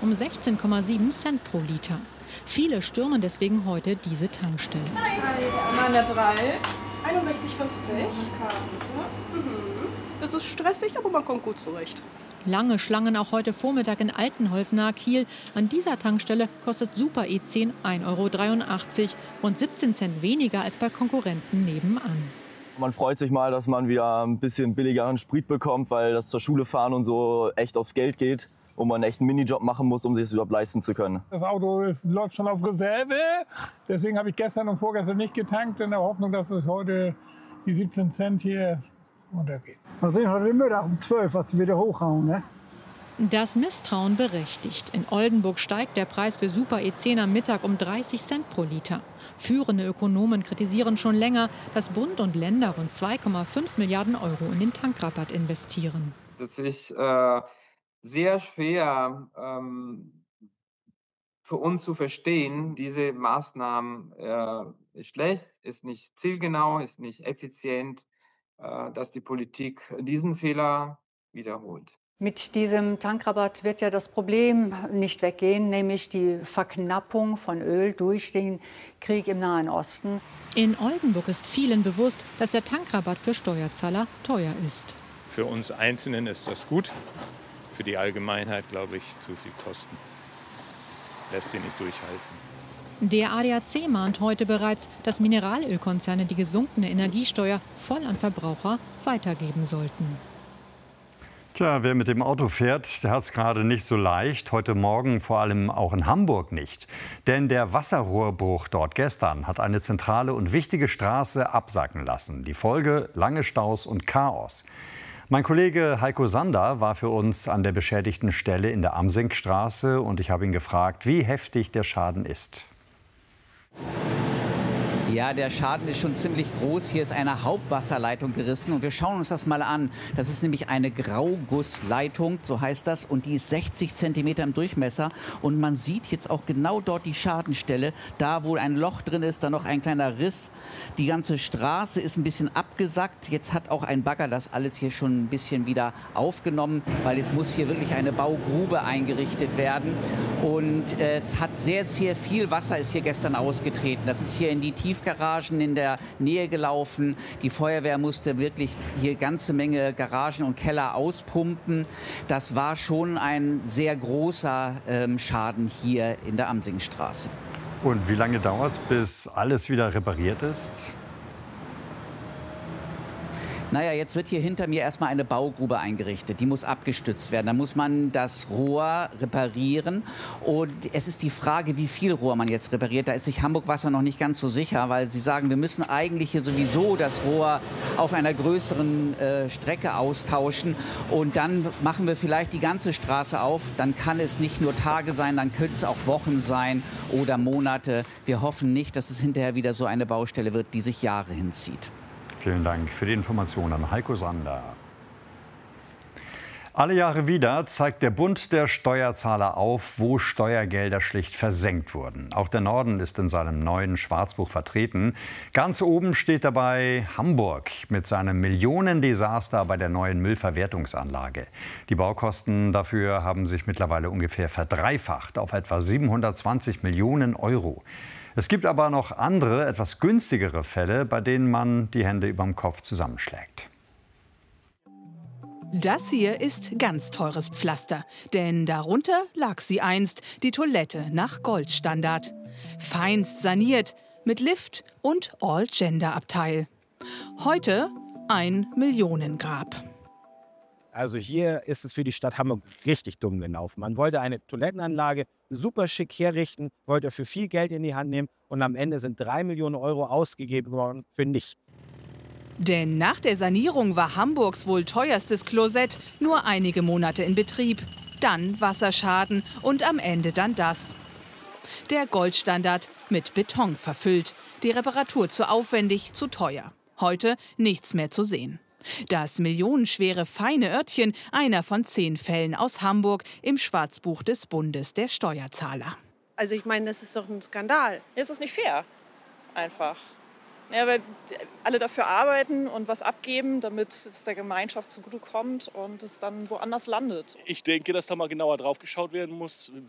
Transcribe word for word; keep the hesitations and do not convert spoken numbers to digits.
um sechzehn Komma sieben Cent pro Liter. Viele stürmen deswegen heute diese Tankstelle. Hi, Amanda Brall, einundsechzig fünfzig. Mhm. Es ist stressig, aber man kommt gut zurecht. Lange Schlangen auch heute Vormittag in Altenholz nahe Kiel. An dieser Tankstelle kostet Super E zehn ein Euro dreiundachtzig, rund siebzehn Cent weniger als bei Konkurrenten nebenan. Man freut sich mal, dass man wieder ein bisschen billigeren Sprit bekommt, weil das zur Schule fahren und so echt aufs Geld geht und man echt einen Minijob machen muss, um sich das überhaupt leisten zu können. Das Auto ist, läuft schon auf Reserve, deswegen habe ich gestern und vorgestern nicht getankt, in der Hoffnung, dass es heute die siebzehn Cent hier runtergeht. Wir sehen heute Mittag um zwölf, was wieder hochhauen, ne? Das Misstrauen berechtigt. In Oldenburg steigt der Preis für Super E zehn am Mittag um dreißig Cent pro Liter. Führende Ökonomen kritisieren schon länger, dass Bund und Länder rund zwei Komma fünf Milliarden Euro in den Tankrabatt investieren. Das ist äh, sehr schwer ähm, für uns zu verstehen. Diese Maßnahmen äh, ist schlecht, ist nicht zielgenau, ist nicht effizient, äh, dass die Politik diesen Fehler wiederholt. Mit diesem Tankrabatt wird ja das Problem nicht weggehen, nämlich die Verknappung von Öl durch den Krieg im Nahen Osten. In Oldenburg ist vielen bewusst, dass der Tankrabatt für Steuerzahler teuer ist. Für uns Einzelnen ist das gut. Für die Allgemeinheit, glaube ich, zu viel Kosten. Lässt sie nicht durchhalten. Der A D A C mahnt heute bereits, dass Mineralölkonzerne die gesunkene Energiesteuer voll an Verbraucher weitergeben sollten. Tja, wer mit dem Auto fährt, der hat es gerade nicht so leicht. Heute Morgen vor allem auch in Hamburg nicht. Denn der Wasserrohrbruch dort gestern hat eine zentrale und wichtige Straße absacken lassen. Die Folge: lange Staus und Chaos. Mein Kollege Heiko Sander war für uns an der beschädigten Stelle in der Amsenkstraße und ich habe ihn gefragt, wie heftig der Schaden ist. Ja, der Schaden ist schon ziemlich groß. Hier ist eine Hauptwasserleitung gerissen und wir schauen uns das mal an. Das ist nämlich eine Graugussleitung, so heißt das, und die ist sechzig Zentimeter im Durchmesser. Und man sieht jetzt auch genau dort die Schadenstelle, da wo ein Loch drin ist, da noch ein kleiner Riss. Die ganze Straße ist ein bisschen abgesackt. Jetzt hat auch ein Bagger das alles hier schon ein bisschen wieder aufgenommen, weil jetzt muss hier wirklich eine Baugrube eingerichtet werden. Und äh, es hat sehr, sehr viel Wasser ist hier gestern ausgetreten. Das ist hier in die Tiefgaragen in der Nähe gelaufen. Die Feuerwehr musste wirklich hier ganze Menge Garagen und Keller auspumpen. Das war schon ein sehr großer ähm, Schaden hier in der Amsingstraße. Und wie lange dauert es, bis alles wieder repariert ist? Naja, jetzt wird hier hinter mir erstmal eine Baugrube eingerichtet. Die muss abgestützt werden. Da muss man das Rohr reparieren. Und es ist die Frage, wie viel Rohr man jetzt repariert. Da ist sich Hamburg Wasser noch nicht ganz so sicher, weil sie sagen, wir müssen eigentlich hier sowieso das Rohr auf einer größeren äh, Strecke austauschen. Und dann machen wir vielleicht die ganze Straße auf. Dann kann es nicht nur Tage sein, dann könnte es auch Wochen sein oder Monate. Wir hoffen nicht, dass es hinterher wieder so eine Baustelle wird, die sich Jahre hinzieht. Vielen Dank für die Informationen an Heiko Sander. Alle Jahre wieder zeigt der Bund der Steuerzahler auf, wo Steuergelder schlicht versenkt wurden. Auch der Norden ist in seinem neuen Schwarzbuch vertreten. Ganz oben steht dabei Hamburg mit seinem Millionendesaster bei der neuen Müllverwertungsanlage. Die Baukosten dafür haben sich mittlerweile ungefähr verdreifacht auf etwa siebenhundertzwanzig Millionen Euro. Es gibt aber noch andere, etwas günstigere Fälle, bei denen man die Hände überm Kopf zusammenschlägt. Das hier ist ganz teures Pflaster, denn darunter lag sie einst, die Toilette nach Goldstandard. Feinst saniert, mit Lift und All-Gender-Abteil. Heute ein Millionengrab. Also hier ist es für die Stadt Hamburg richtig dumm gelaufen. Man wollte eine Toilettenanlage super schick herrichten, wollte für viel Geld in die Hand nehmen und am Ende sind drei Millionen Euro ausgegeben worden für nichts. Denn nach der Sanierung war Hamburgs wohl teuerstes Klosett nur einige Monate in Betrieb. Dann Wasserschaden und am Ende dann das. Der Goldstandard mit Beton verfüllt. Die Reparatur zu aufwendig, zu teuer. Heute nichts mehr zu sehen. Das millionenschwere feine Örtchen, einer von zehn Fällen aus Hamburg im Schwarzbuch des Bundes der Steuerzahler. Also ich meine, das ist doch ein Skandal. Es ist nicht fair, einfach. Ja, weil alle dafür arbeiten und was abgeben, damit es der Gemeinschaft zugutekommt und es dann woanders landet. Ich denke, dass da mal genauer drauf geschaut werden muss,